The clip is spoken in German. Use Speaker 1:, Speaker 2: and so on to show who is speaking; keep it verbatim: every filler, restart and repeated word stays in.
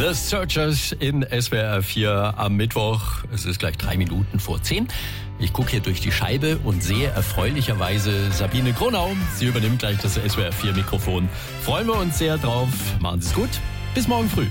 Speaker 1: The Searchers in S W R vier am Mittwoch. Es ist gleich drei Minuten vor zehn. Ich gucke hier durch die Scheibe und sehe erfreulicherweise Sabine Gronau. Sie übernimmt gleich das S W R vier Mikrofon. Freuen wir uns sehr drauf. Machen Sie es gut. Bis morgen früh.